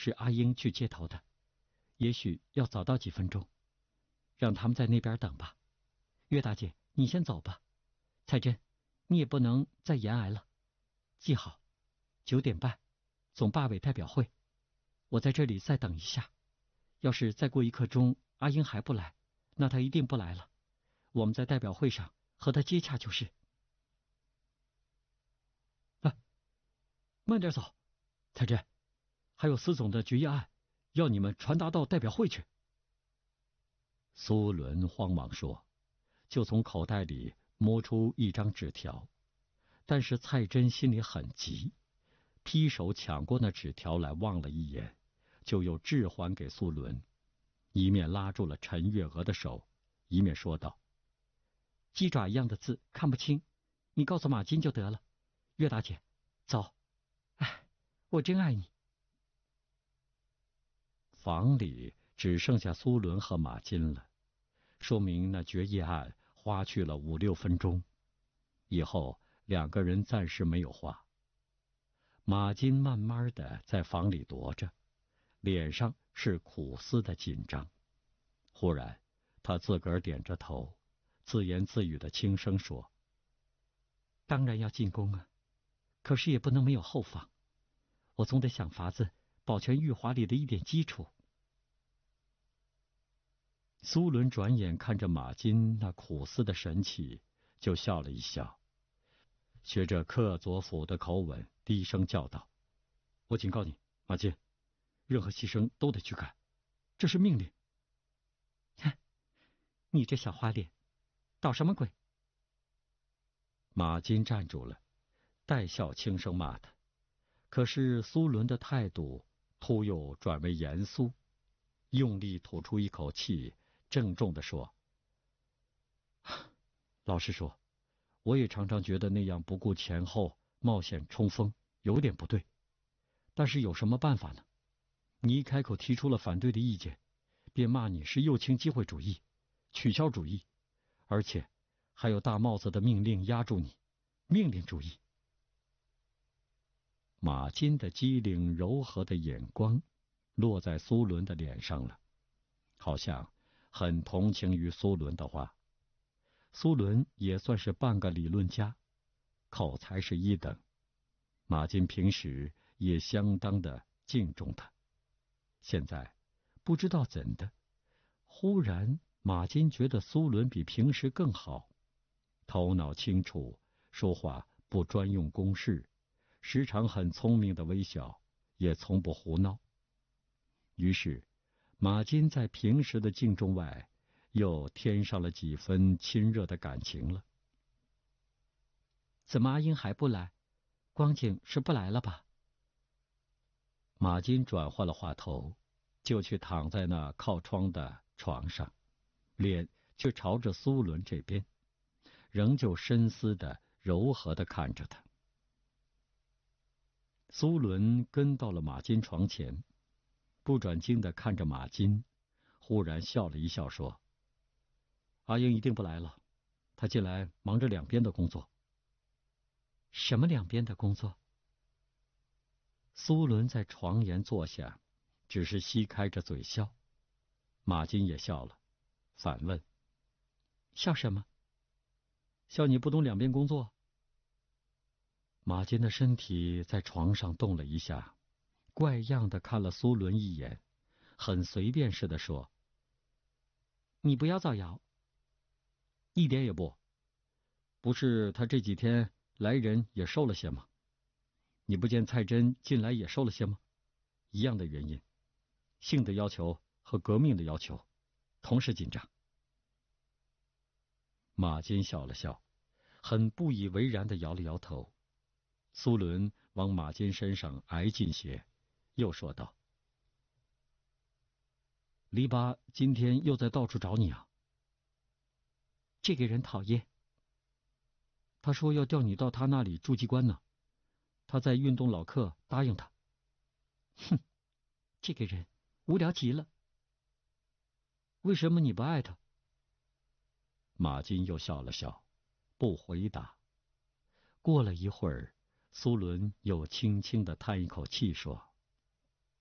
是阿英去接头的，也许要早到几分钟，让他们在那边等吧。岳大姐，你先走吧。彩珍，你也不能再延挨了。记好，9点半，总罢委代表会，我在这里再等一下。要是再过1刻钟，阿英还不来，那她一定不来了。我们在代表会上和她接洽就是。慢点走，彩珍，还有司总的决议案，要你们传达到代表会去。苏伦慌忙说，就从口袋里摸出一张纸条，但是蔡珍心里很急，劈手抢过那纸条来望了一眼，就又置还给苏伦，一面拉住了陈月娥的手，一面说道：鸡爪一样的字看不清，你告诉马金就得了。岳大姐，走。哎，我真爱你。房里只剩下苏伦和马金了，说明那决议案花去了5、6分钟。以后2个人暂时没有话。马金慢慢的在房里踱着，脸上是苦思的紧张。忽然他自个儿点着头，自言自语的轻声说：当然要进宫啊，可是也不能没有后防，我总得想法子保全玉华里的一点基础。苏伦转眼看着马金那苦思的神气，就笑了一笑，学着克佐府的口吻低声叫道：我警告你，马金，任何牺牲都得去干，这是命令。哼，你这小花脸，捣什么鬼？马金站住了，带笑轻声骂他。可是苏伦的态度突又转为严肃，用力吐出一口气，郑重地说：老实说，我也常常觉得那样不顾前后冒险冲锋有点不对，但是有什么办法呢？你一开口提出了反对的意见，便骂你是右倾机会主义、取消主义，而且还有大帽子的命令压住你，命令主义。马金的机灵柔和的眼光落在苏伦的脸上了，好像很同情于苏伦的话。苏伦也算是半个理论家，口才是1等，马金平时也相当的敬重他。现在不知道怎的，忽然马金觉得苏伦比平时更好，头脑清楚，说话不专用公式，时常很聪明的微笑，也从不胡闹。于是马金在平时的敬重外，又添上了几分亲热的感情了。怎么阿英还不来？光景是不来了吧？马金转换了话头，就去躺在那靠窗的床上，脸却朝着苏伦这边，仍旧深思的柔和的看着他。苏伦跟到了马金床前，不转睛的看着马金，忽然笑了一笑说：阿英一定不来了，他近来忙着2边的工作。什么2边的工作？苏伦在床沿坐下，只是吸开着嘴笑。马金也笑了，反问：笑什么？笑你不懂2边工作？马金的身体在床上动了一下，怪样的看了苏伦一眼，很随便似的说：你不要造谣。一点也不，不是他这几天来人也瘦了些吗？你不见蔡珍近来也瘦了些吗？一样的原因，性的要求和革命的要求同时紧张。马金笑了笑，很不以为然的摇了摇头。苏伦往马金身上挨近些，又说道：篱笆今天又在到处找你啊。这个人讨厌。他说要调你到他那里驻机关呢，他在运动老客答应他。哼，这个人无聊极了。为什么你不爱他？马金又笑了笑，不回答。过了一会儿，苏伦又轻轻地叹一口气说：